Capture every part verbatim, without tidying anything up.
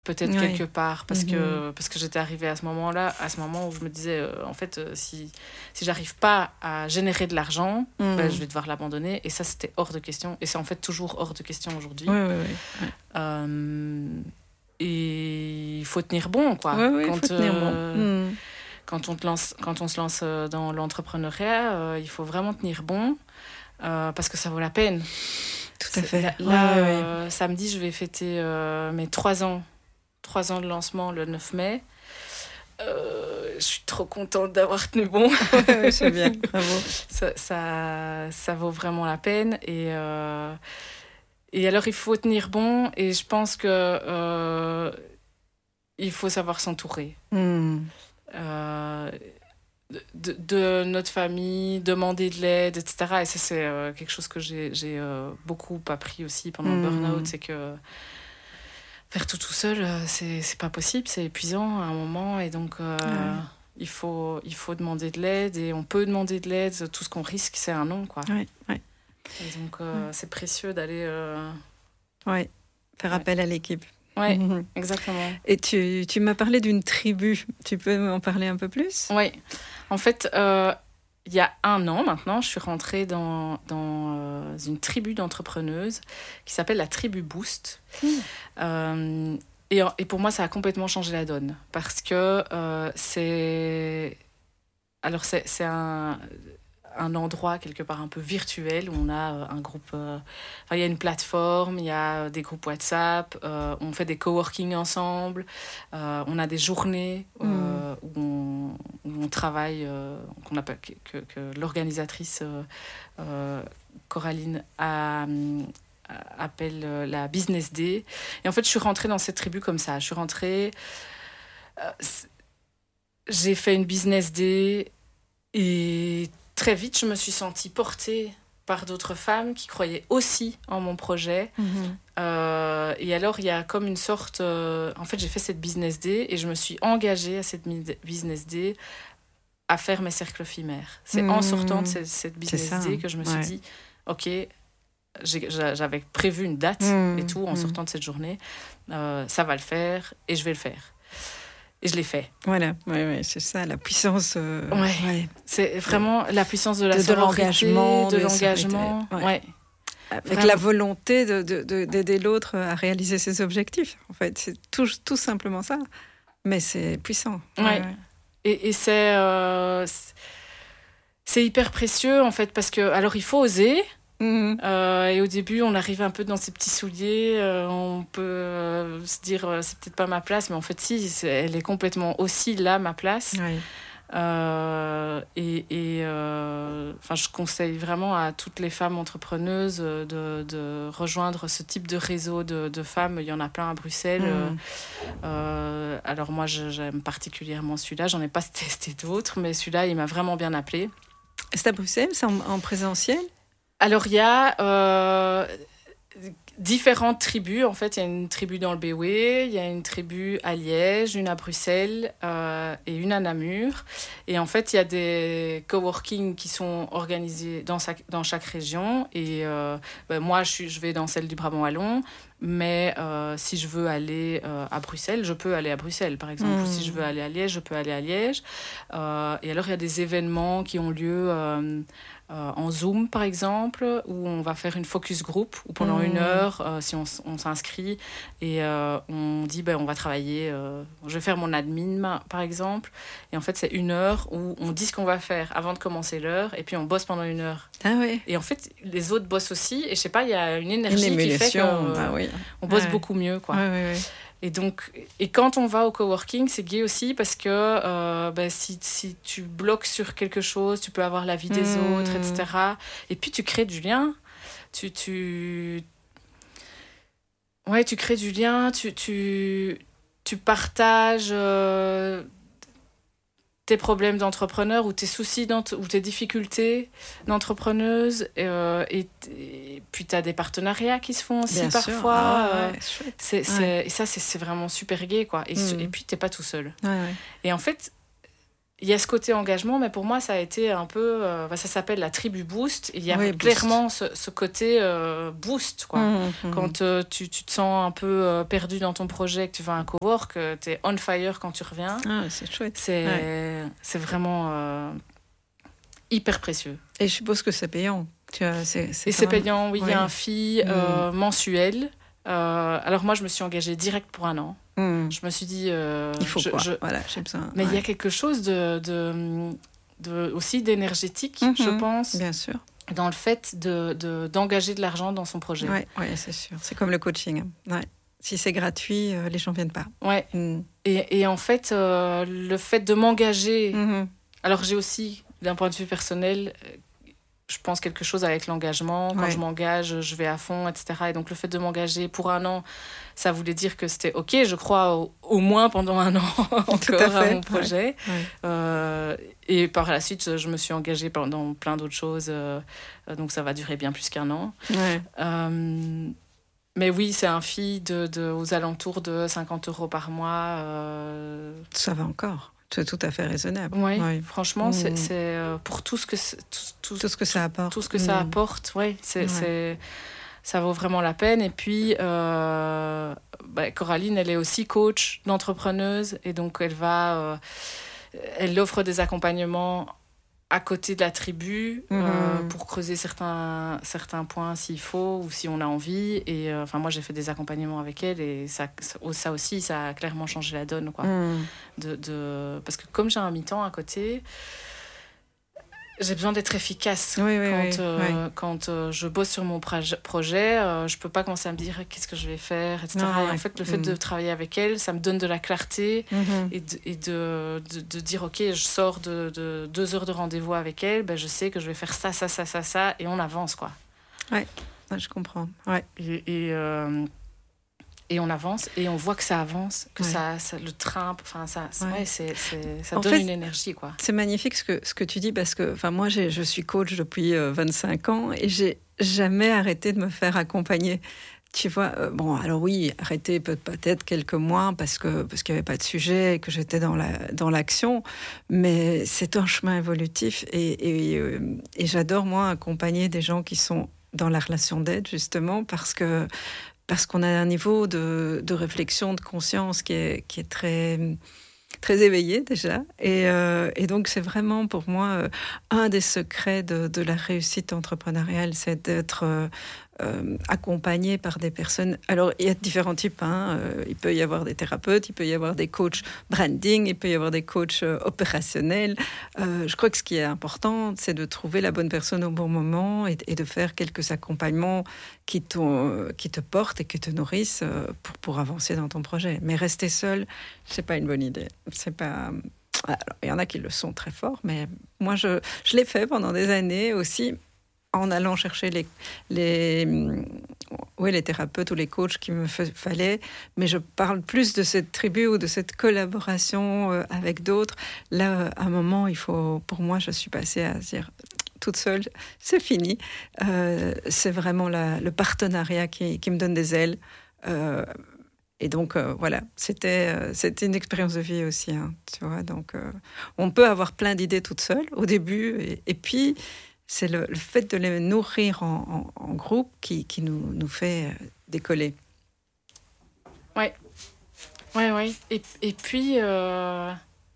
peut-être Ouais. quelque part, parce, Mhm. que, parce que j'étais arrivée à ce moment-là, à ce moment où je me disais, euh, en fait, euh, si, si j'arrive pas à générer de l'argent, Mhm. ben, je vais devoir l'abandonner. Et ça, c'était hors de question. Et c'est en fait toujours hors de question aujourd'hui. Ouais, ouais, ouais. ouais. Euh, et il faut tenir bon, quoi. Ouais, ouais, quand, faut tenir euh, bon. Mhm. quand, on te lance, quand on se lance dans l'entrepreneuriat, euh, il faut vraiment tenir bon, euh, parce que ça vaut la peine. Tout à fait. Là, Ouais, là, ouais, ouais. euh, samedi, je vais fêter euh, mes trois ans. Trois ans de lancement le neuf mai. Euh, je suis trop contente d'avoir tenu bon. Ouais, c'est bien, bravo. ça, ça, ça vaut vraiment la peine. Et, euh, et alors, il faut tenir bon. Et je pense que euh, il faut savoir s'entourer. Mm. Euh, de, de notre famille, demander de l'aide, et cetera. Et ça, c'est euh, quelque chose que j'ai, j'ai euh, beaucoup appris aussi pendant Mm. le burn-out. C'est que faire tout tout seul, euh, c'est, c'est pas possible, c'est épuisant à un moment. Et donc, euh, Ouais. il, faut, il faut demander de l'aide. Et on peut demander de l'aide. Tout ce qu'on risque, c'est un non, quoi. Ouais, ouais. Et donc, euh, Ouais. c'est précieux d'aller... Euh... Ouais, faire appel ouais. à l'équipe. Oui, Mm-hmm. exactement. Et tu, tu m'as parlé d'une tribu. Tu peux en parler un peu plus ? Oui. En fait, euh, il y a un an maintenant, je suis rentrée dans, dans euh, une tribu d'entrepreneuses qui s'appelle la tribu Boost. Mmh. Euh, et, et pour moi, ça a complètement changé la donne. Parce que euh, c'est... Alors, c'est, c'est un... un endroit quelque part un peu virtuel où on a euh, un groupe, euh... enfin, il y a une plateforme, il y a des groupes WhatsApp, euh, on fait des coworking ensemble, euh, on a des journées euh, mm. où, on, où on travaille, euh, qu'on appelle, que, que, que l'organisatrice euh, euh, Coraline a, a, appelle euh, la Business Day. Et en fait, je suis rentrée dans cette tribu comme ça. Je suis rentrée, euh, j'ai fait une Business Day et très vite, je me suis sentie portée par d'autres femmes qui croyaient aussi en mon projet. Mmh. Euh, et alors, il y a comme une sorte... Euh, en fait, j'ai fait cette Business Day et je me suis engagée à cette Business Day à faire mes cercles éphémères. C'est mmh. en sortant de cette, cette Business Day que je me suis ouais. dit, OK, j'ai, j'avais prévu une date mmh. et tout en mmh. sortant de cette journée. Euh, ça va le faire et je vais le faire. Et je l'ai fait. Voilà, ouais, ouais, c'est ça, la puissance. Euh, ouais. ouais, c'est vraiment la puissance de la de, sororité, de l'engagement, de, de l'engagement. Ouais. Ouais. Avec vraiment. La volonté de, de, de, d'aider l'autre à réaliser ses objectifs. En fait, c'est tout, tout simplement ça. Mais c'est puissant. Ouais. ouais. ouais. Et, et c'est, euh, c'est, c'est hyper précieux en fait parce que alors il faut oser. Mmh. Euh, et au début, on arrive un peu dans ses petits souliers. Euh, on peut euh, se dire, euh, c'est peut-être pas ma place, mais en fait, si, c'est, elle est complètement aussi là, ma place. Oui. Euh, et et euh, je conseille vraiment à toutes les femmes entrepreneuses de, de rejoindre ce type de réseau de, de femmes. Il y en a plein à Bruxelles. Mmh. Euh, alors moi, je, j'aime particulièrement celui-là. J'en ai pas testé d'autres, mais celui-là, il m'a vraiment bien appelée. C'est à Bruxelles, c'est en, en présentiel ? Alors, il y a euh, différentes tribus. En fait, il y a une tribu dans le Béoué, il y a une tribu à Liège, une à Bruxelles euh, et une à Namur. Et en fait, il y a des coworking qui sont organisés dans, sa, dans chaque région. Et euh, ben, moi, je, suis, je vais dans celle du Brabant-Wallon. Mais euh, si je veux aller euh, à Bruxelles, je peux aller à Bruxelles, par exemple. Mmh. Ou si je veux aller à Liège, je peux aller à Liège. Euh, et alors, il y a des événements qui ont lieu... Euh, Euh, en Zoom, par exemple, où on va faire une focus group, où pendant mmh. une heure, euh, si on, on s'inscrit et euh, on dit, ben, on va travailler, euh, je vais faire mon admin, par exemple, et en fait, c'est une heure où on dit ce qu'on va faire avant de commencer l'heure, et puis on bosse pendant une heure. Ah oui. Et en fait, les autres bossent aussi, et je sais pas, il y a une énergie une qui fait qu'on bah oui. on bosse ouais. beaucoup mieux, quoi. Ouais, ouais, ouais. Et donc, et quand on va au coworking, c'est gai aussi parce que euh, ben, si, si tu bloques sur quelque chose, tu peux avoir l'avis des mmh. autres, et cetera. Et puis tu crées du lien. Tu, tu... Ouais, tu crées du lien, tu, tu, tu partages euh, tes problèmes d'entrepreneur ou tes soucis ou tes difficultés d'entrepreneuse. Euh, et, et puis tu as des partenariats qui se font aussi Bien parfois. Ah, ouais, euh, c'est, c'est, ouais. Et ça, c'est, c'est vraiment super gai, quoi. Et, mmh. et puis tu n'es pas tout seul. Ouais, ouais. Et en fait, il y a ce côté engagement, mais pour moi, ça a été un peu... Euh, bah, ça s'appelle la tribu boost. Il y a Oui, clairement ce, ce côté euh, boost, quoi. Mmh, mmh. Quand euh, tu, tu te sens un peu euh, perdu dans ton projet, que tu vas à un cowork, euh, tu es on fire quand tu reviens. Ah, c'est chouette. C'est, Ouais. c'est vraiment euh, hyper précieux. Et je suppose que c'est payant. Tu vois, c'est, c'est Et c'est même... payant, oui. Il ouais. y a un fee euh, mmh. mensuel. Euh, alors moi, je me suis engagée direct pour un an. Mmh. Je me suis dit... Euh, Il faut je, quoi je... Voilà, j'ai besoin. Mais il ouais. y a quelque chose de, de, de aussi d'énergétique, Mmh, je pense, bien sûr. dans le fait de, de, d'engager de l'argent dans son projet. Oui, ouais, c'est sûr. C'est comme le coaching. Ouais. Si c'est gratuit, euh, les gens viennent pas. Ouais. Mmh. Et, et en fait, euh, le fait de m'engager... Mmh. Alors j'ai aussi, d'un point de vue personnel... Je pense quelque chose avec l'engagement. Quand ouais. je m'engage, je vais à fond, et cetera. Et donc, le fait de m'engager pour un an, ça voulait dire que c'était OK, je crois, au, au moins pendant un an encore à, à mon projet. Ouais. Ouais. Euh, et par la suite, je me suis engagée dans plein d'autres choses. Euh, donc, ça va durer bien plus qu'un an. Ouais. Euh, mais oui, c'est un fee de, de, aux alentours de cinquante euros par mois. Euh... Ça va encore. C'est tout à fait raisonnable. Oui, ouais. franchement, mmh. c'est, c'est euh, pour tout ce que tout, tout, tout ce que ça apporte. Tout ce que mmh. ça apporte, ouais, c'est, ouais. c'est, ça vaut vraiment la peine. Et puis, euh, bah, Coraline, elle est aussi coach d'entrepreneuse, et donc elle va, euh, elle offre des accompagnements à côté de la tribu mmh. euh, pour creuser certains, certains points s'il faut ou si on a envie. Et enfin, euh, moi, j'ai fait des accompagnements avec elle et ça, ça aussi, ça a clairement changé la donne, quoi. Mmh. De, de... Parce que comme j'ai un mi-temps à côté, j'ai besoin d'être efficace. Oui, oui, quand oui, euh, oui. quand euh, je bosse sur mon projet, euh, je peux pas commencer à me dire qu'est-ce que je vais faire, et cetera. Non, et en ouais. fait, le fait mmh. de travailler avec elle, ça me donne de la clarté mmh. et, de, et de, de, de dire ok, je sors de, de deux heures de rendez-vous avec elle, ben je sais que je vais faire ça, ça, ça, ça, ça, et on avance, quoi. Ouais, je comprends. Ouais. Et, et euh, Et on avance et on voit que ça avance, que ouais. ça, ça, le train, enfin ça, ouais. Ouais, c'est, c'est, ça en donne fait, une énergie, quoi. C'est magnifique ce que, ce que tu dis parce que, enfin moi j'ai, je suis coach depuis euh, vingt-cinq ans et j'ai jamais arrêté de me faire accompagner. Tu vois, euh, bon alors oui, arrêter peut-être quelques mois parce que parce qu'il n'y avait pas de sujet et que j'étais dans la dans l'action, mais c'est un chemin évolutif et et, euh, et j'adore moi accompagner des gens qui sont dans la relation d'aide justement parce que parce qu'on a un niveau de, de réflexion, de conscience qui est, qui est très, très éveillé déjà. Et, euh, et donc, c'est vraiment pour moi euh, un des secrets de, de la réussite entrepreneuriale, c'est d'être euh, euh, accompagné par des personnes. Alors, il y a différents types. Hein. Euh, il peut y avoir des thérapeutes, il peut y avoir des coachs branding, il peut y avoir des coachs euh, opérationnels. Euh, je crois que ce qui est important, c'est de trouver la bonne personne au bon moment et, et de faire quelques accompagnements qui, qui te portent et qui te nourrissent euh, pour, pour avancer dans ton projet. Mais rester seul, c'est pas une bonne idée. C'est pas... Alors, il y en a qui le sont très fort, mais moi, je, je l'ai fait pendant des années aussi, en allant chercher les, les, oui, les thérapeutes ou les coachs qu'il me fallait, mais je parle plus de cette tribu ou de cette collaboration avec d'autres. Là, à un moment, il faut, pour moi, je suis passée à dire toute seule, c'est fini. Euh, c'est vraiment la, le partenariat qui, qui me donne des ailes. Euh, et donc, euh, voilà, c'était, euh, c'était une expérience de vie aussi, hein, tu vois. Donc, euh, on peut avoir plein d'idées toute seule au début, et, et puis... c'est le, le fait de les nourrir en, en, en groupe qui, qui nous, nous fait décoller. Oui, oui, oui. Et, et puis, euh,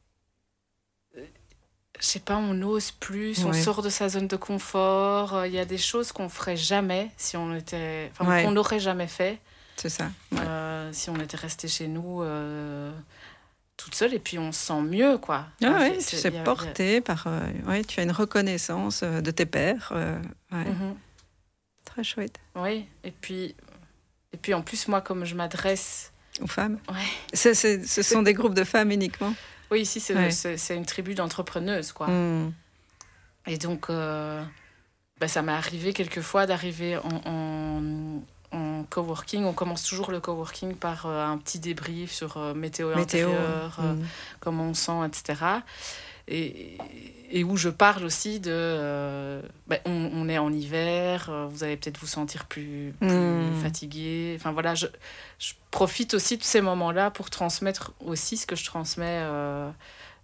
je sais pas, on ose plus, ouais. On sort de sa zone de confort. Il y a des choses qu'on ferait jamais si on était, enfin, ouais. Qu'on n'aurait jamais fait. C'est ça. Ouais. Euh, si on était resté chez nous. Euh, toute seule et puis on se sent mieux, quoi. Ah enfin, oui, tu sais porter a... par... Euh, ouais, tu as une reconnaissance euh, de tes pairs. Euh, ouais. mm-hmm. Très chouette. Oui, et puis, et puis en plus, moi, comme je m'adresse... Aux femmes. Ouais. C'est, c'est, ce sont des groupes de femmes uniquement. Oui, ici, c'est, ouais. c'est, c'est une tribu d'entrepreneuses, quoi. Mm. Et donc, euh, bah, ça m'est arrivé quelquefois d'arriver en... en en coworking, on commence toujours le coworking par euh, un petit débrief sur euh, météo, météo intérieure, euh, mmh. comment on sent, et cetera. Et, et où je parle aussi de... Euh, ben, on, on est en hiver, euh, vous allez peut-être vous sentir plus, plus mmh. fatigué. Enfin voilà, je, je profite aussi de ces moments-là pour transmettre aussi ce que je transmets euh,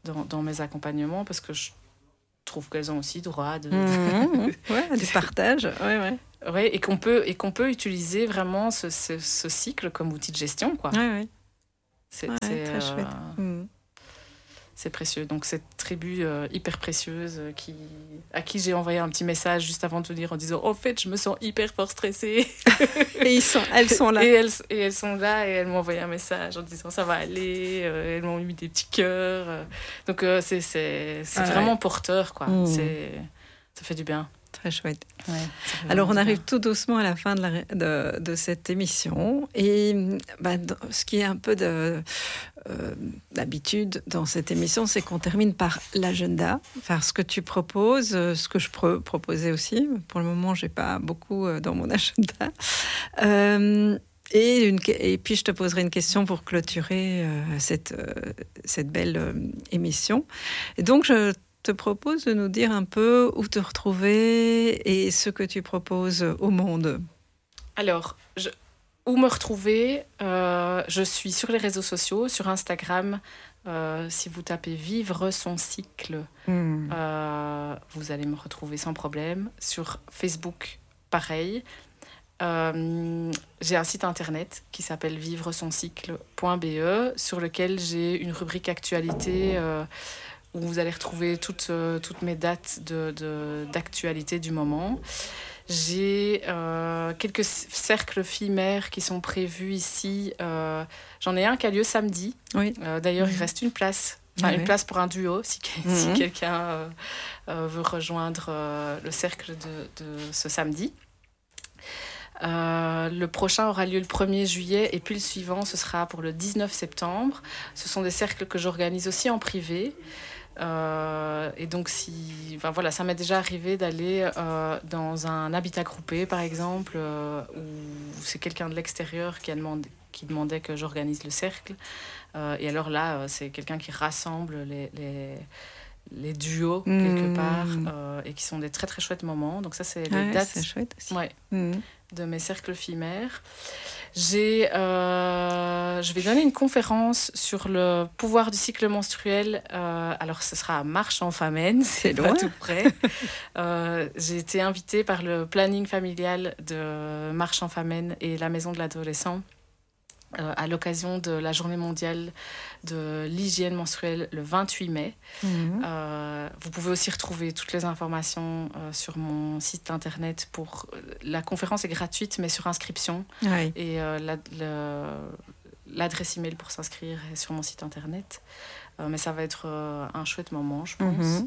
dans, dans mes accompagnements parce que je trouve qu'elles ont aussi droit de... Mmh, ouais, du partage, ouais, ouais. Ouais, et qu'on peut, et qu'on peut utiliser vraiment ce, ce, ce cycle comme outil de gestion, quoi. Ouais, ouais. C'est, Ouais, c'est, très euh, chouette. Mmh. c'est précieux. Donc cette tribu euh, hyper précieuse euh, qui, à qui j'ai envoyé un petit message juste avant de venir en disant « En fait, je me sens hyper fort stressée. » Et ils sont, elles sont là. Et elles, et elles sont là et elles m'ont envoyé un message en disant « Ça va aller. euh, » Elles m'ont mis des petits cœurs. euh. Donc euh, c'est, c'est, c'est Ah, vraiment ouais. porteur, quoi. Mmh. C'est, ça fait du bien. Très chouette. Ouais, ça fait Alors, on vraiment du arrive bien. tout doucement à la fin de, la, de, de cette émission. Et bah, dans- ce qui est un peu de, euh, d'habitude dans cette émission, c'est qu'on termine par l'agenda, par ce que tu proposes, euh, ce que je peux proposer aussi. Pour le moment, je n'ai pas beaucoup euh, dans mon agenda. Euh, et, une, et puis, je te poserai une question pour clôturer euh, cette, euh, cette belle euh, émission. Et donc, je te propose de nous dire un peu où te retrouver et ce que tu proposes au monde. Alors, je, où me retrouver euh, Je suis sur les réseaux sociaux, sur Instagram. Euh, si vous tapez Vivre son cycle, Mmh. euh, vous allez me retrouver sans problème. Sur Facebook, pareil. Euh, j'ai un site internet qui s'appelle vivre son cycle point b e sur lequel j'ai une rubrique actualité euh, où vous allez retrouver toutes, euh, toutes mes dates de, de, d'actualité du moment. J'ai euh, quelques cercles filles-mères qui sont prévus ici. Euh, j'en ai un qui a lieu samedi. Oui. Euh, d'ailleurs, Mmh. il reste une place. Enfin, Ah une ouais. place pour un duo, si, Mmh. si quelqu'un euh, euh, veut rejoindre euh, le cercle de, de ce samedi. Euh, le prochain aura lieu le premier juillet et puis le suivant, ce sera pour le dix-neuf septembre. Ce sont des cercles que j'organise aussi en privé. Euh, et donc, si, enfin, voilà, ça m'est déjà arrivé d'aller euh, dans un habitat groupé, par exemple, euh, où c'est quelqu'un de l'extérieur qui, a demandé, qui demandait que j'organise le cercle. Euh, et alors là, euh, c'est quelqu'un qui rassemble les, les, les duos, Mmh. quelque part, euh, et qui sont des très, très chouettes moments. Donc ça, c'est les Ouais, dates c'est chouette aussi. ouais, Mmh. de mes cercles filles-mères. J'ai, euh, je vais donner une conférence sur le pouvoir du cycle menstruel. Euh, alors, ce sera à Marche-en-Famenne, c'est, C'est pas loin. tout près. euh, j'ai été invitée par le planning familial de Marche-en-Famenne et la Maison de l'Adolescent euh, à l'occasion de la Journée mondiale de l'hygiène menstruelle le vingt-huit mai. Mmh. Euh, vous pouvez aussi retrouver toutes les informations euh, sur mon site internet. Pour la conférence est gratuite, mais sur inscription. Ouais. Et euh, la, le, l'adresse email pour s'inscrire est sur mon site internet. Euh, mais ça va être euh, un chouette moment, je pense. Mmh.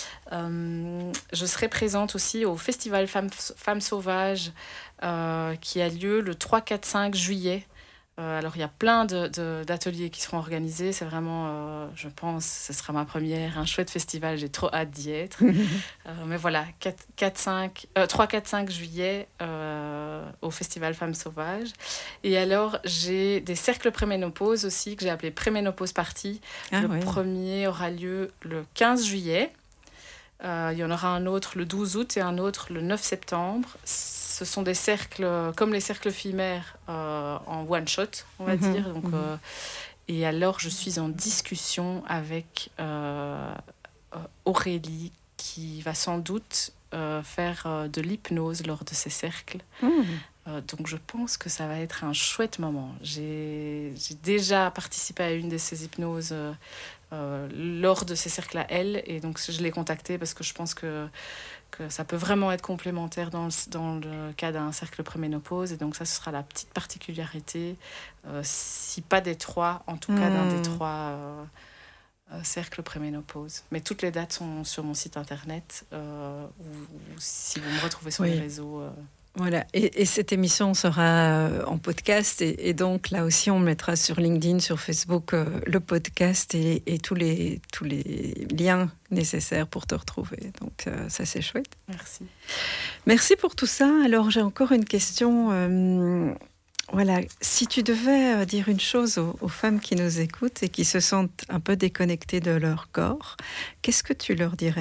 Euh, je serai présente aussi au Festival Femmes, Femmes Sauvages euh, qui a lieu le trois, quatre, cinq juillet. Euh, alors, il y a plein de, de, d'ateliers qui seront organisés. C'est vraiment, euh, je pense, ce sera ma première, un chouette festival. J'ai trop hâte d'y être. euh, mais voilà, quatre, cinq, euh, trois, quatre, cinq juillet euh, au Festival Femmes Sauvages. Et alors, j'ai des cercles préménopause aussi, que j'ai appelé Préménopause Party. Ah, le ouais. premier aura lieu le quinze juillet. Euh, il y en aura un autre le douze août et un autre le neuf septembre. Ce sont des cercles, comme les cercles filles-mères, euh, en one-shot, on va Mhm, dire. Donc, mhm. euh, et alors, je suis en discussion avec euh, euh, Aurélie, qui va sans doute euh, faire euh, de l'hypnose lors de ces cercles. Mmh. Euh, donc, je pense que ça va être un chouette moment. J'ai, j'ai déjà participé à une de ces hypnoses euh, euh, lors de ces cercles à elle. Et donc, je l'ai contactée parce que je pense que, que ça peut vraiment être complémentaire dans le, dans le cas d'un cercle préménopause. Et donc, ça, ce sera la petite particularité. Euh, si pas des trois, en tout cas d'un des Mmh. trois euh, euh, cercles préménopause. Mais toutes les dates sont sur mon site internet euh, ou, ou si vous me retrouvez sur Oui. les réseaux. Euh, Voilà, et, et cette émission sera euh, en podcast, et, et donc là aussi on mettra sur LinkedIn, sur Facebook, euh, le podcast et, et tous, les, tous les liens nécessaires pour te retrouver. Donc euh, ça c'est chouette. merci. Merci pour tout ça. Alors j'ai encore une question. euh, voilà, si tu devais euh, dire une chose aux, aux femmes qui nous écoutent et qui se sentent un peu déconnectées de leur corps, qu'est-ce que tu leur dirais ?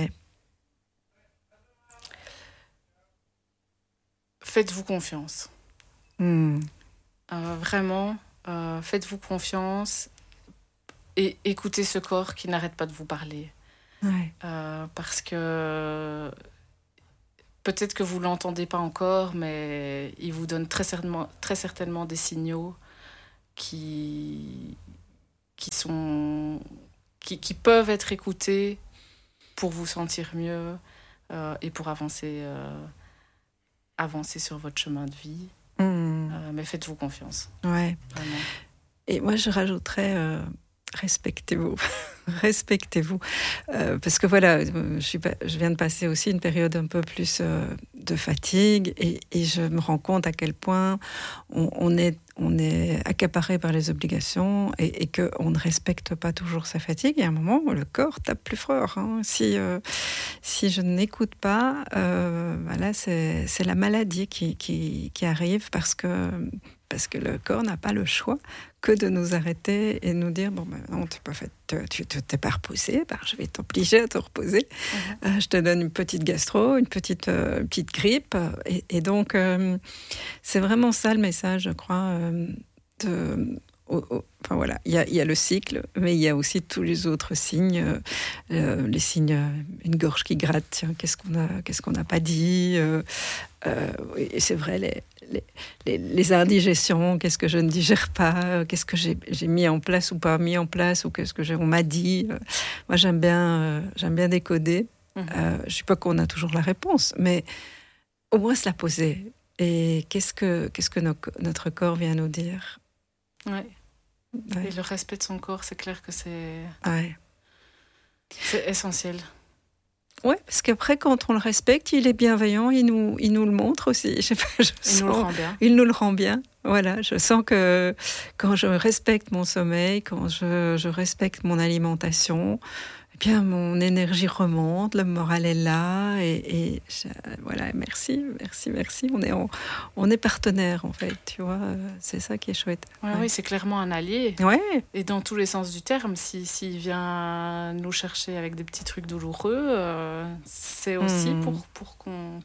Faites-vous confiance. Mmh. Euh, vraiment, euh, faites-vous confiance. et écoutez ce corps qui n'arrête pas de vous parler. Ouais. Euh, parce que peut-être que vous ne l'entendez pas encore, mais il vous donne très certainement, très certainement des signaux qui, qui, sont, qui, qui peuvent être écoutés pour vous sentir mieux euh, et pour avancer, euh, avancer sur votre chemin de vie. Mmh. Euh, mais faites-vous confiance. Ouais. Vraiment. Et moi, je rajouterais, euh, respectez-vous. Respectez-vous. Euh, parce que voilà, je, suis pas, je viens de passer aussi une période un peu plus euh, de fatigue et, et je me rends compte à quel point on, on, est, on est accaparé par les obligations et, et qu'on ne respecte pas toujours sa fatigue. Et à un moment, le corps tape plus fort. Hein. Si, euh, si je n'écoute pas, euh, voilà, c'est, c'est la maladie qui, qui, qui arrive parce que, parce que le corps n'a pas le choix que de nous arrêter et nous dire bon ben non, t'es pas fait, tu ne t'es pas reposé, ben, je vais t'obliger à te reposer. Mmh. Euh, je te donne une petite gastro, une petite, euh, petite grippe. Et, et donc, euh, c'est vraiment ça le message, je crois. Euh, de, oh, oh, enfin voilà, il y a, y a le cycle, mais il y a aussi tous les autres signes. Euh, les signes, une gorge qui gratte, tiens, qu'est-ce qu'on a, qu'est-ce qu'on n'a pas dit euh, euh, et c'est vrai, les, les, les, les indigestions, qu'est-ce que je ne digère pas, qu'est-ce que j'ai, j'ai mis en place ou pas mis en place, ou qu'est-ce que j'ai, on m'a dit. Moi, j'aime bien, euh, j'aime bien décoder. Mmh. Euh, je ne dis pas qu'on a toujours la réponse, mais au moins se la poser. Et qu'est-ce que, qu'est-ce que no- notre corps vient nous dire ? Ouais. Ouais. Et le respect de son corps, c'est clair que c'est, ouais. c'est essentiel. Oui, parce qu'après, quand on le respecte, il est bienveillant, il nous, il nous le montre aussi. Je sais pas, je il sens, nous le rend bien. Il nous le rend bien. Voilà, je sens que quand je respecte mon sommeil, quand je, je respecte mon alimentation, eh bien, mon énergie remonte, le moral est là. Et, et je, voilà, merci, merci, merci. On est, en, on est partenaires, en fait, tu vois. C'est ça qui est chouette. Ouais, ouais. Oui, c'est clairement un allié. Ouais. Et dans tous les sens du terme, s'il si, si vient nous chercher avec des petits trucs douloureux, euh, c'est aussi mmh. pour, pour qu'on,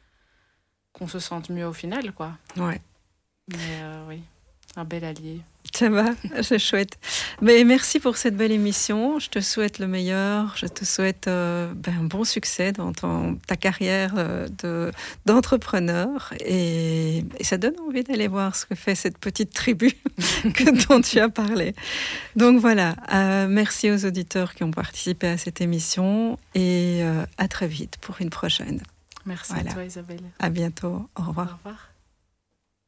qu'on se sente mieux au final, quoi. Ouais. Mais euh, oui, un bel allié. Ça va, c'est chouette. Mais merci pour cette belle émission. Je te souhaite le meilleur. Je te souhaite euh, ben, un bon succès dans ton, ta carrière euh, de, d'entrepreneur. Et, et ça donne envie d'aller voir ce que fait cette petite tribu que, dont tu as parlé. Donc voilà, euh, merci aux auditeurs qui ont participé à cette émission. Et euh, à très vite pour une prochaine. Merci voilà. à toi, Isabelle. À bientôt. Au revoir. Au revoir.